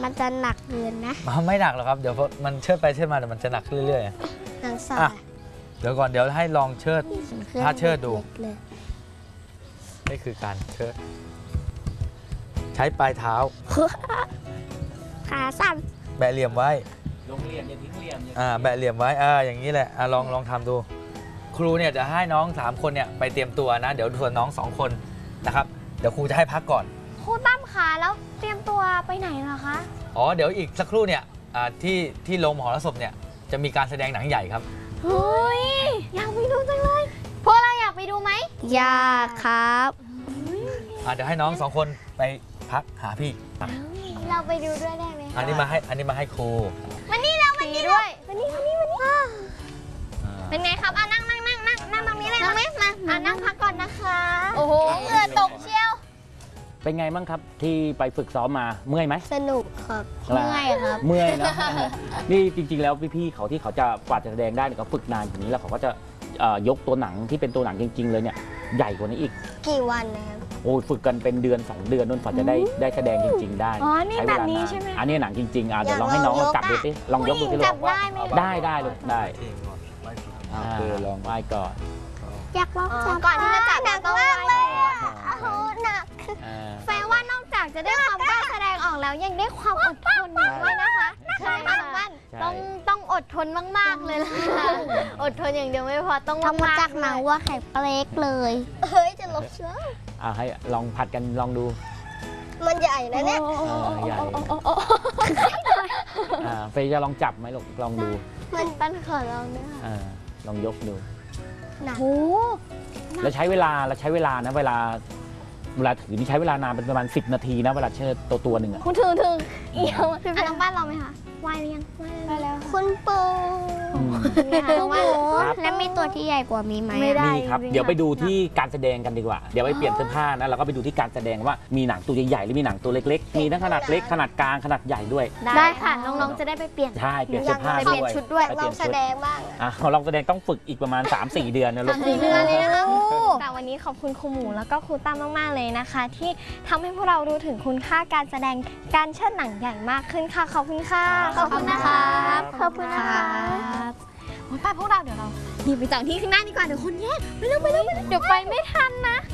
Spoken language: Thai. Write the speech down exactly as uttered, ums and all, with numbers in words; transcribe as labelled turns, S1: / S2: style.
S1: มันจะหนักเกินนะ
S2: ไม่หนักหรอกครับเดี๋ยวมันเชิดไปเชิดมาเดี๋ยวมันจะหนักขึ้นเรื่อย
S1: ๆหนังสา
S2: เดี๋ยวก่อนเดี๋ยวให้ลองเชิดถ้าเชิดดูนี่คือการเชิดใช้ปลายเท้า
S1: ขาสั้น
S2: แบะเหลี่ยมไว้
S3: ลงเหลี่ยมอย่าทิ้งเหลี่ยม
S2: อ่าแบะเหลี่ยมไว้อ่าอย่างนี้แหละอ่าลองลองทำดูครูเนี่ยจะให้น้องสามคนเนี่ยไปเตรียมตัวนะเดี๋ยวส่วนน้องสองคนนะครับเดี๋ยวครูจะให้พักก่อน
S4: ครูตั้มขาแล้วเตรียมตัวไปไหนเหรอคะ
S2: อ๋อเดี๋ยวอีกสักครู่เนี่ยที่ที่โรงมหรสพเนี่ยจะมีการแสดงหนังใหญ่ครับ
S4: เฮ้ยอยากไปดูจังเลยพวกเราอยากไปดูไหม
S1: อยากครับ
S2: เดี๋ยวให้น้องสองคนไปพักหาพี่
S4: เราไปดูด้วยได้ไหม
S2: อันนี้มาให้อันนี้มาให้ครู
S4: วันนี้เราวันนี้ด้วยวันนี้วันนี้วันนี้เป็นไงครับอ่ะนั่งนั่งนั่งนั่งนั่งตรงนี้เลยนั่งไหมมาอ่ะนั่งพักก่อนนะคะโอ้โหเหงื่อตกเชียว
S3: เป็นไงบ้างครับที่ไปฝึกซ้อมมาเมื่อยไหม
S1: สนุกครับเมื่อยครับ
S3: เมื่อยนะนี่จริงๆแล้วพี่ๆเขาที่เขาจะกว่าจะแสดงได้เนี่ยเขาฝึกนานอย่างนี้แล้วเขาก็จะยกตัวหนังที่เป็นตัวหนังจริงๆเลยเนี่ยใหญ่กว่านี้อีก
S1: กี่วันนะครับ
S3: โอ้ฝึกกันเป็นเดือนสองเดือนนู่นฝ่าจะได้ได้แสดงจริงๆได้
S4: อ๋อนี่แบบนี้ใช่ไหม
S3: อันนี้หนังจริงๆอ่ะเดี๋ยวลองให้น้องกลับดูสิลองยกดูสิลูกได้ได้ลูกได้ลองไหว้ก่อน
S1: อยากลองจับ
S4: ก่อนที่จะจับเราต้องไหว้หนักแปลว่านอกจากจะได้ความกล้าแสดงออกแล้วยังได้ความอดทนด้วยนะคะใช่ค่ะบ้านต้องต้องอดทนมากๆเลยล่ะอดทนอย่างเดียวไม่พอต้อง
S1: ทำมาจากหนังวัวไข่เปลกเลย
S4: เฮ้ยจะลบเชื้อ
S3: อ่าให้ลองผัดกันลองดู
S1: มันใหญ่นะเนี่ย
S3: ใหญ่เฟย์จะลองจับไหมลองลองดู
S4: มันตั้นขอลองด้วย
S3: ค่ะลองยกดู
S4: หนัก
S3: แล้วใช้เวลาแล้วใช้เวลานะเวลาเวลาถือนี่ใช้เวลานานเป็นประมาณสิบนาทีนะเวลาเชิดตัวตัวหนึ่งอ่ะ
S4: คุณถือถือเอียวคือเป็นน้องบ้านเราไหมคะไหวหรือยังไหวแล้ว
S1: คุณปูแล้วมีตัวที่ใหญ่กว่ามีไหม
S3: มีครับเดี๋ยวไปดูที่การแสดงกันดีกว่าเดี๋ยวไปเปลี่ยนเสื้อผ้านะแล้วก็ไปดูที่การแสดงว่ามีหนังตัวใหญ่ๆหรือมีหนังตัวเล็กๆมีทั้งขนาดเล็กขนาดกลางขนาดใหญ่ด้วย
S4: ได้ค่ะน้องๆจะได้ไปเปลี่ยน
S3: ใช่เปลี่ยนเสื้อผ้าด้วย
S1: เปลี่ยนชุดด้วยลองแสดงบ้าง
S3: อ่ะลองแสดงต้องฝึกอีกประมาณ สามสี่ เดือนนะลูก
S4: สี่เดือนเลยนะคะแต่วันนี้ขอบคุณครูหมูแล้วก็ครูตั้มมากๆเลยนะคะที่ทำให้พวกเรารู้ถึงคุณค่าการแสดงการเชิดหนังใหญ่มากขึ้นค่ะขอบคุณค่ะ
S1: ขอบคุณนะคะ
S4: ขอบคุณนะคะไปพวกเราเดี๋ยวเราหนีไปจากที่ข้างหน้าดีกว่าเดี๋ยวคนแย่ไปเร็วไปเร็วเดี๋ยวไปไม่ทันนะ